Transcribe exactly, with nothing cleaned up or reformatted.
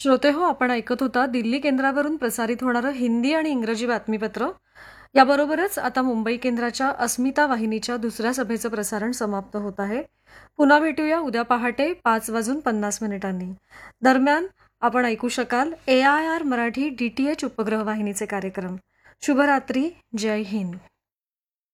श्रोते हो, आपण ऐकत होता दिल्ली केंद्रावरून प्रसारित होणारं हिंदी आणि इंग्रजी बातमीपत्र. याबरोबरच आता मुंबई केंद्राच्या अस्मिता वाहिनीच्या दुसऱ्या सभेचं प्रसारण समाप्त होत आहे. पुन्हा भेटूया उद्या पहाटे पाच वाजून पन्नास मिनिटांनी. दरम्यान आपण ऐकू शकाल ए I R Marathi D T H उपग्रह वाहिनीचे कार्यक्रम. शुभरात्री. जय हिंद.